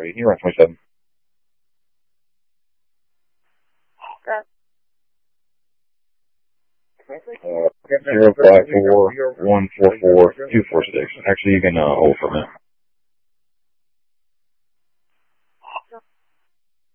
Alright, you run 27. Okay. 054-144-246. Actually, you can hold for a minute.